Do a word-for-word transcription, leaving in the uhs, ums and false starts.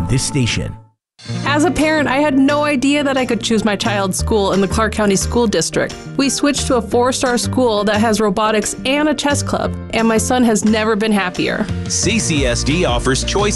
this station. As a parent, I had no idea that I could choose my child's school in the Clark County School District. We switched to a four-star school that has robotics and a chess club, and my son has never been happier. C C S D offers choice